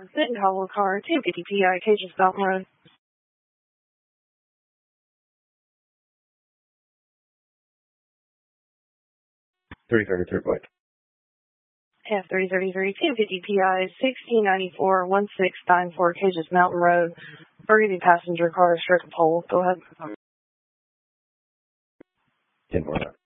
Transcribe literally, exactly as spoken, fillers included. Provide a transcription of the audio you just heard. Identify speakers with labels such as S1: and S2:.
S1: Sit Hollow car, two fifty P I, Cages Mountain Road.
S2: thirty thirty-three, Blake.
S1: F three thirty-three, two fifty P I, sixteen ninety-four, one six nine four, Cages Mountain Road. Burgundy passenger car, struck a pole. Go ahead.
S2: ten four nine.